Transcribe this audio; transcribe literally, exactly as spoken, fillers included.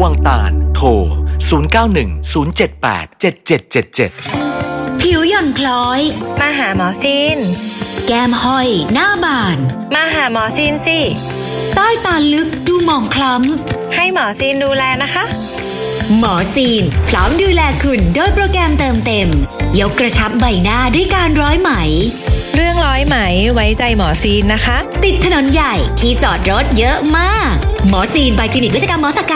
วังตาลโทรศูนย์ เก้า หนึ่ง ศูนย์ เจ็ด แปด เจ็ด เจ็ด เจ็ด เจ็ดผิวหย่อนคล้อยมาหาหมอซีนแก้มห้อยหน้าบานมาหาหมอซีนสิใต้ตาลึกดูหมองคล้ำให้หมอซีนดูแลนะคะหมอซีนพร้อมดูแลคุณด้วยโปรแกรมเติมเต็มยกกระชับใบหน้าด้วยการร้อยไหมเรื่องร้อยไหมไว้ใจหมอซีนนะคะติดถนนใหญ่ที่จอดรถเยอะมากหมอซีนบายคลินิกวิศวกรรมหมอสก